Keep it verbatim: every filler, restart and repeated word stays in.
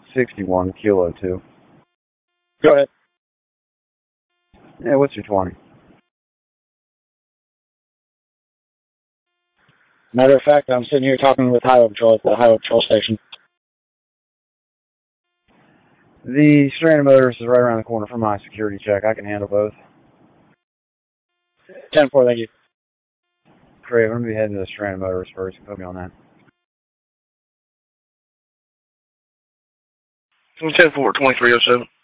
sixty-one, Kilo two. Go ahead. Yeah, what's your twenty? Matter of fact, I'm sitting here talking with Highway Patrol at the Highway Patrol station. The stranded motorist is right around the corner from my security check. I can handle both. ten four, thank you. Great, I'm going to be heading to the stranded motorist first. Put me on that. ten four, twenty-three oh seven.